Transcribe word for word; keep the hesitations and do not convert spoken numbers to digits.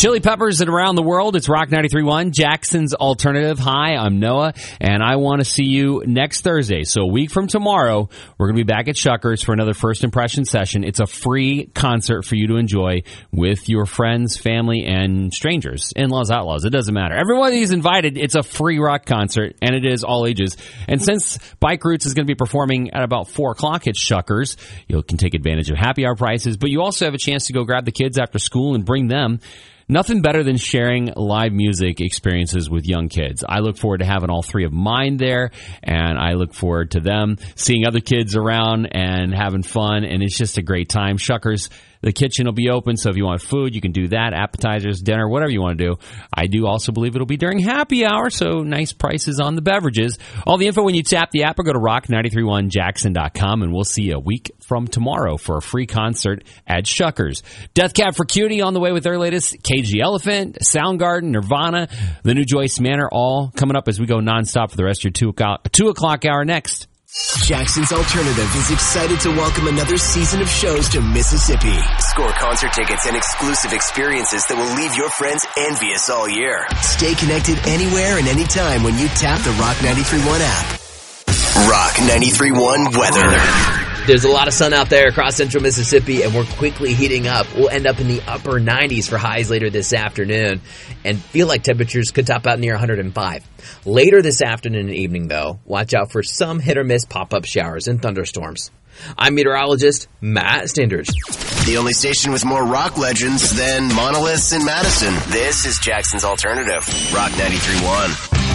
Chili Peppers and Around the World. It's Rock ninety-three point one, Jackson's Alternative. Hi, I'm Noah, and I want to see you next Thursday. So a week from tomorrow, we're going to be back at Shuckers for another First Impression session. It's a free concert for you to enjoy with your friends, family, and strangers. In-laws, outlaws. It doesn't matter. Everyone who's invited, it's a free rock concert, and it is all ages. And since Bike Roots is going to be performing at about four o'clock at Shuckers, you can take advantage of happy hour prices, but you also have a chance to go grab the kids after school and bring them. Nothing better than sharing live music experiences with young kids. I look forward to having all three of mine there, and I look forward to them seeing other kids around and having fun, and it's just a great time. Shuckers, the kitchen will be open, so if you want food, you can do that, appetizers, dinner, whatever you want to do. I do also believe it'll be during happy hour, so nice prices on the beverages. All the info when you tap the app or go to rock nine three one jackson dot com, and we'll see you a week from tomorrow for a free concert at Shuckers. Death Cab for Cutie on the way with their latest, Cage the Elephant, Soundgarden, Nirvana, the new Joyce Manor, all coming up as we go nonstop for the rest of your two o'clock, two o'clock hour next. Jackson's Alternative is excited to welcome another season of shows to Mississippi. Score concert tickets and exclusive experiences that will leave your friends envious all year. Stay connected anywhere and anytime when you tap the Rock ninety-three point one app. Rock ninety-three point one weather. There's a lot of sun out there across central Mississippi, and we're quickly heating up. We'll end up in the upper nineties for highs later this afternoon, and feel like temperatures could top out near one hundred five. Later this afternoon and evening, though, watch out for some hit-or-miss pop-up showers and thunderstorms. I'm meteorologist Matt Standards. The only station with more rock legends than monoliths in Madison. This is Jackson's Alternative, Rock ninety-three point one.